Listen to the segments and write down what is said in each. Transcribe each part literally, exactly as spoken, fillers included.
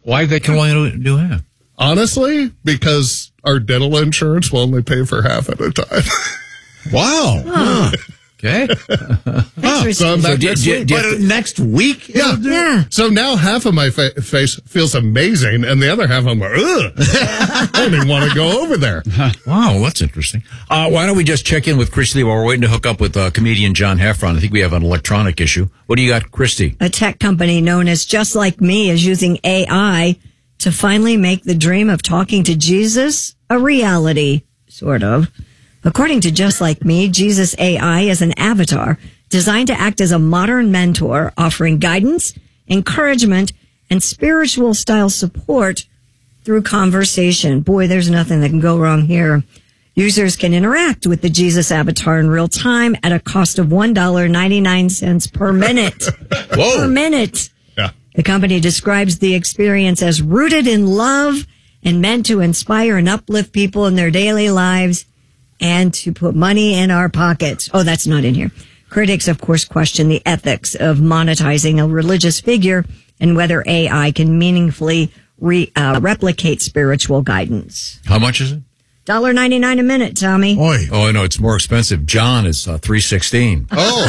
Why they can only do half? Honestly, because our dental insurance will only pay for half at a time. Wow. Huh. Okay. Oh, so I'm back do, next do, week. do, But next week? Yeah. Yeah. So now half of my fa- face feels amazing, and the other half I'm like, ugh. I don't even want to go over there. Wow, that's interesting. Uh, why don't we just check in with Christy while we're waiting to hook up with uh, comedian John Heffron? I think we have an electronic issue. What do you got, Christy? A tech company known as Just Like Me is using A I to finally make the dream of talking to Jesus a reality, sort of. According to Just Like Me, Jesus A I is an avatar designed to act as a modern mentor, offering guidance, encouragement, and spiritual style support through conversation. Boy, there's nothing that can go wrong here. Users can interact with the Jesus avatar in real time at a cost of one dollar and ninety-nine cents per minute. Whoa. Per minute. Yeah. The company describes the experience as rooted in love and meant to inspire and uplift people in their daily lives and to put money in our pockets. Oh, that's not in here. Critics, of course, question the ethics of monetizing a religious figure and whether A I can meaningfully re, uh, replicate spiritual guidance. How much is it? one dollar and ninety-nine cents a minute, Tommy. Boy. Oh, I know it's more expensive. John is uh, three sixteen. Oh.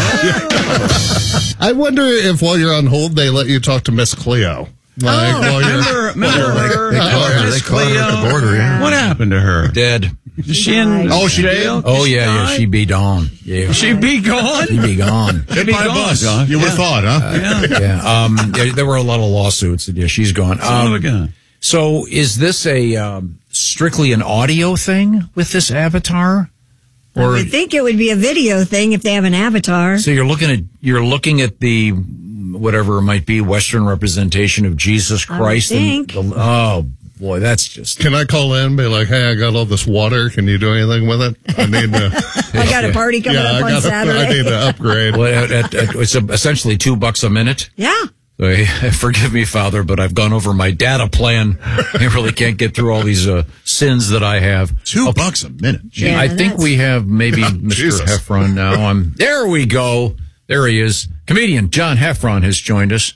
Uh, I wonder if while you're on hold, they let you talk to Miss Cleo. Like, Oh, while you're, remember, remember her? They call her, they Miss call her at the Cleo? border, yeah. What happened to her? Dead. Is she in Oh, she jail? Oh Is yeah, yeah. died? She be gone. Yeah. She be gone? She be gone. She be By gone, bus. John. You would have Yeah. thought, huh? Yeah. Yeah. Um. Yeah, there were a lot of lawsuits. Yeah, she's gone. Son of a Um, gun. so is this a um, strictly an audio thing with this avatar, I or would think it would be a video thing if they have an avatar. so you're looking at you're looking at the whatever it might be Western representation of Jesus I would Christ? and think. the- oh boy, that's just. can I call in and be like, hey, I got all this water. Can you do anything with it? I need to. I got a party coming yeah, up I, on gotta, Saturday. I need to upgrade. Well, at, at, at, it's essentially two bucks a minute. Yeah. Uh, Forgive me, Father, but I've gone over my data plan. I really can't get through all these uh, sins that I have. Two bucks a minute. Gee. Yeah, I think that's- we have maybe Mister Jesus. Heffron now. Um, there we go. There he is. Comedian John Heffron has joined us.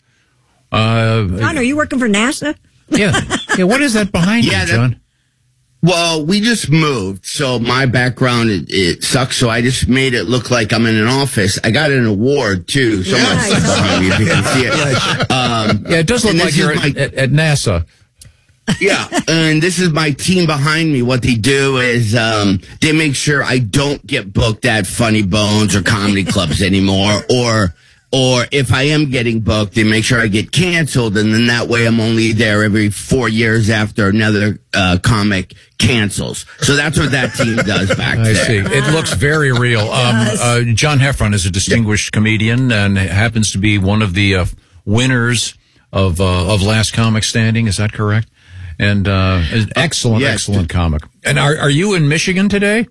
Uh, John, are you working for NASA? yeah. Yeah. What is that behind Yeah, you, that- John? Well, we just moved, so my background, it, it sucks, so I just made it look like I'm in an office. I got an award, too. So Yeah, I'm I saw behind me if you can see it. Um, Yeah, it does look and like this you're is at, my- at, at NASA. yeah, and this is my team behind me. What they do is um, they make sure I don't get booked at Funny Bones or comedy clubs anymore, or or if I am getting booked, they make sure I get canceled, and then that way I'm only there every four years after another uh, comic cancels. So that's what that team does back I there. see. It looks very real. Um, uh, John Heffron is a distinguished comedian and happens to be one of the uh, winners of uh, of Last Comic Standing. Is that correct? And uh, an excellent, yes. excellent comic. And are are you in Michigan today?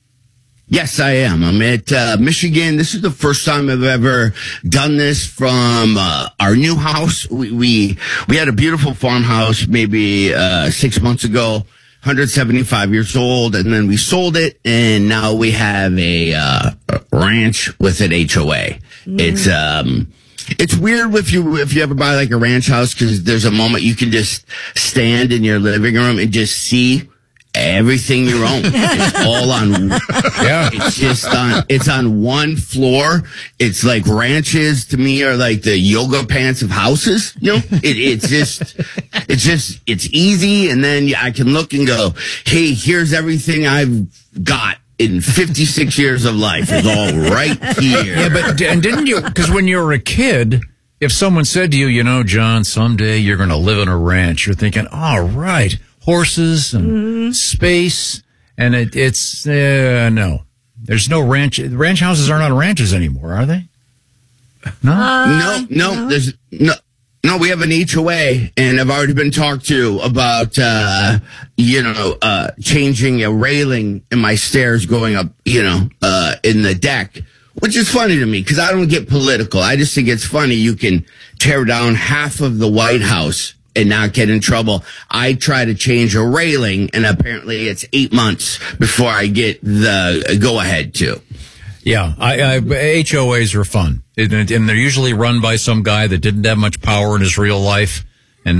Yes, I am. I'm at uh, Michigan. This is the first time I've ever done this from uh, our new house. We, we we had a beautiful farmhouse maybe uh, six months ago, one hundred seventy-five years old, and then we sold it, and now we have a, uh, a ranch with an H O A. Mm. It's um. It's weird if you if you ever buy like a ranch house because there's a moment you can just stand in your living room and just see everything you own. It's all on. Yeah. It's just on. It's on one floor. It's like ranches to me are like the yoga pants of houses. You know, it, it's just, it's just, it's easy, and then I can look and go, hey, here's everything I've got in fifty-six years of life is all right here. Yeah, but and didn't you? Because when you were a kid, if someone said to you, you know, John, someday you're going to live on a ranch, you're thinking, all right, horses and mm-hmm. space, and it, it's uh, no, there's no ranch. Ranch houses aren't on ranches anymore, are they? No, no, no, no. There's no. No, we have an H O A, and I've already been talked to about, uh, you know, uh, changing a railing in my stairs going up, you know, uh, in the deck, which is funny to me because I don't get political. I just think it's funny. You can tear down half of the White House and not get in trouble. I try to change a railing, and apparently it's eight months before I get the go ahead to. Yeah, I, I, H O As are fun, and, and they're usually run by some guy that didn't have much power in his real life,